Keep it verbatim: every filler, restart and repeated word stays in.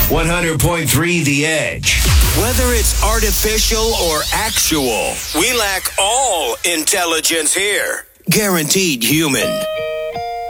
one hundred point three The Edge. Whether it's artificial or actual, we lack all intelligence here. Guaranteed human.